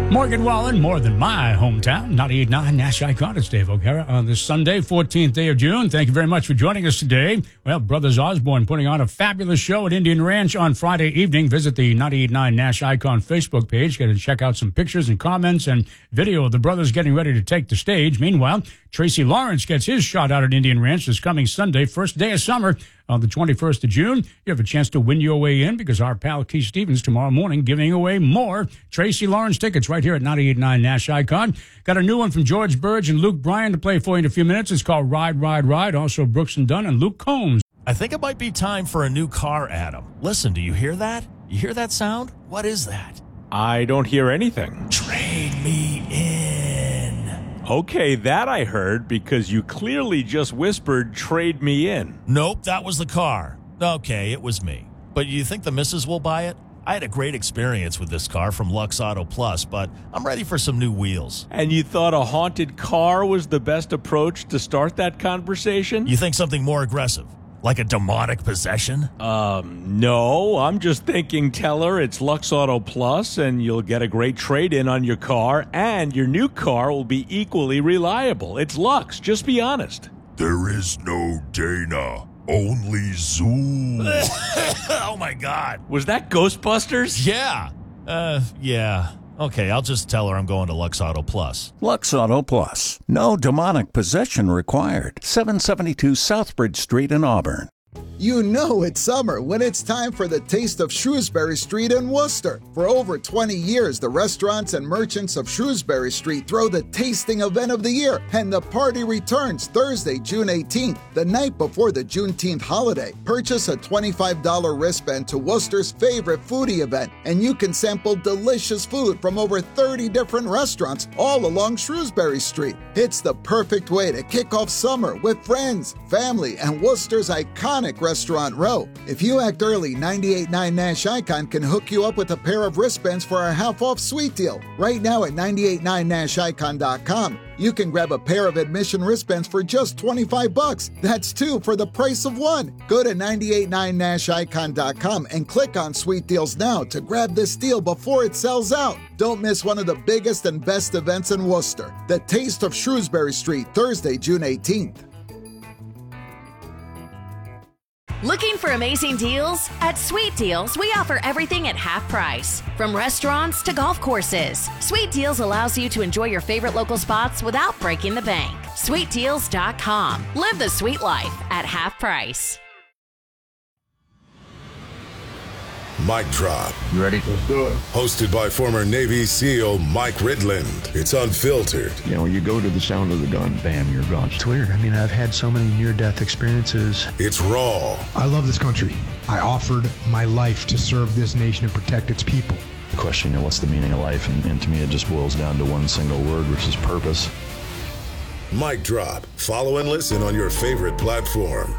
Morgan Wallen, more than my hometown. 98.9 Nash Icon. It's Dave O'Hara on this Sunday, 14th day of June. Thank you very much for joining us today. Well, Brothers Osborne putting on a fabulous show at Indian Ranch on Friday evening. Visit the 98.9 Nash Icon Facebook page. Get to check out some pictures and comments and video of the brothers getting ready to take the stage. Meanwhile, Tracy Lawrence gets his shot out at Indian Ranch this coming Sunday, first day of summer. On the 21st of June, you have a chance to win your way in because our pal Keith Stevens tomorrow morning giving away more Tracy Lawrence tickets right here at 98.9 Nash Icon. Got a new one from George Burge and Luke Bryan to play for you in a few minutes. It's called Ride, Ride, Ride. Also Brooks and Dunn and Luke Combs. I think it might be time for a new car, Adam. Listen, do you hear that? You hear that sound? What is that? I don't hear anything. Trade me in. Okay, that I heard because you clearly just whispered, trade me in. Nope, that was the car. Okay, it was me. But you think the missus will buy it? I had a great experience with this car from Lux Auto Plus, but I'm ready for some new wheels. And you thought a haunted car was the best approach to start that conversation? You think something more aggressive? Like a demonic possession? No. I'm just thinking tell her it's Lux Auto Plus and you'll get a great trade-in on your car and your new car will be equally reliable. It's Lux. Just be honest. There is no Dana. Only Zoom. Oh, my God. Was that Ghostbusters? Yeah. Yeah. Okay, I'll just tell her I'm going to Lux Auto Plus. Lux Auto Plus. No demonic possession required. 772 Southbridge Street in Auburn. You know it's summer when it's time for the Taste of Shrewsbury Street in Worcester. For over 20 years, the restaurants and merchants of Shrewsbury Street throw the tasting event of the year, and the party returns Thursday, June 18th, the night before the Juneteenth holiday. Purchase a $25 wristband to Worcester's favorite foodie event, and you can sample delicious food from over 30 different restaurants all along Shrewsbury Street. It's the perfect way to kick off summer with friends, family, and Worcester's iconic Restaurant Row. If you act early, 98.9 Nash Icon can hook you up with a pair of wristbands for a half-off sweet deal. Right now at 989nashicon.com, you can grab a pair of admission wristbands for just $25. That's two for the price of one. Go to 989nashicon.com and click on Sweet Deals now to grab this deal before it sells out. Don't miss one of the biggest and best events in Worcester. The Taste of Shrewsbury Street, Thursday, June 18th. Looking for amazing deals? At Sweet Deals, we offer everything at half price. From restaurants to golf courses, Sweet Deals allows you to enjoy your favorite local spots without breaking the bank. SweetDeals.com. Live the sweet life at half price. Mic Drop. You ready? Let's do it. Hosted by former Navy SEAL Mike Ridland. It's unfiltered. You know, you go to the sound of the gun, bam, you're gone. It's weird. I mean, I've had so many near-death experiences. It's raw. I love this country. I offered my life to serve this nation and protect its people. The question, you know, what's the meaning of life? And to me, it just boils down to one single word, which is purpose. Mic Drop. Follow and listen on your favorite platform.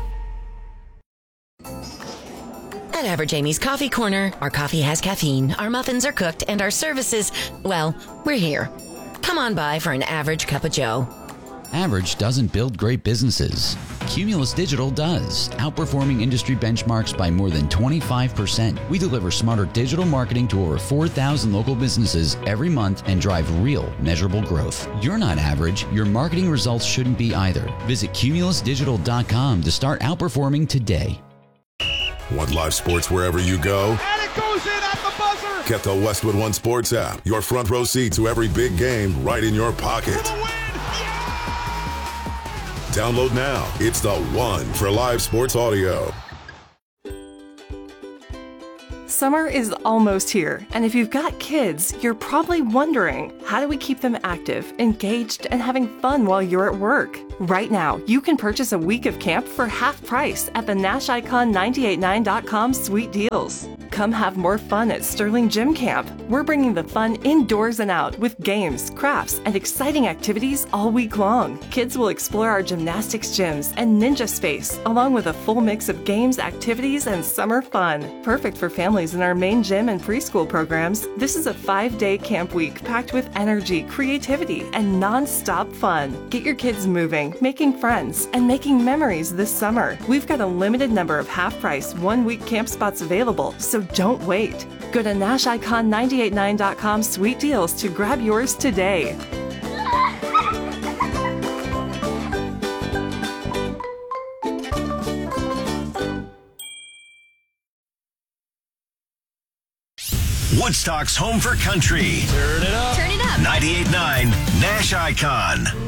At Average Amy's Coffee Corner, our coffee has caffeine, our muffins are cooked, and our services, well, we're here. Come on by for an average cup of joe. Average doesn't build great businesses. Cumulus Digital does, outperforming industry benchmarks by more than 25%. We deliver smarter digital marketing to over 4,000 local businesses every month and drive real, measurable growth. You're not average. Your marketing results shouldn't be either. Visit cumulusdigital.com to start outperforming today. Want live sports wherever you go? And it goes in at the buzzer! Get the Westwood One Sports app. Your front row seat to every big game right in your pocket. For the win! Yeah! Download now. It's the one for live sports audio. Summer is almost here, and if you've got kids, you're probably wondering, how do we keep them active, engaged, and having fun while you're at work? Right now, you can purchase a week of camp for half price at the NashIcon989.com Sweet Deals. Come have more fun at Sterling Gym Camp. We're bringing the fun indoors and out with games, crafts, and exciting activities all week long. Kids will explore our gymnastics gyms and ninja space, along with a full mix of games, activities, and summer fun. Perfect for families in our main gym and preschool programs. This is a 5-day camp week packed with energy, creativity, and non-stop fun. Get your kids moving, making friends, and making memories this summer. We've got a limited number of half-price, one-week camp spots available, so don't wait. Go to NashIcon989.com Sweet Deals to grab yours today. Woodstock's home for country. Turn it up. Turn it up. 98.9 Nash Icon.